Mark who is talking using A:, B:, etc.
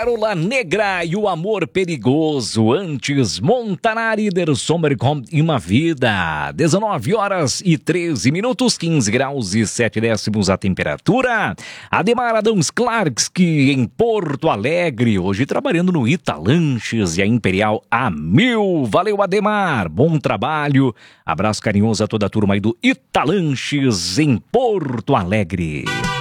A: Pérola Negra e o Amor Perigoso. Antes, Montanari, Der Sommer kommt immer wieder. 19 horas e 13 minutos, 15 graus e 7 décimos a temperatura. Ademar Adams Clarksky em Porto Alegre, hoje trabalhando no Italanches e a Imperial a 1000. Valeu, Ademar, bom trabalho. Abraço carinhoso a toda a turma aí do Italanches em Porto Alegre.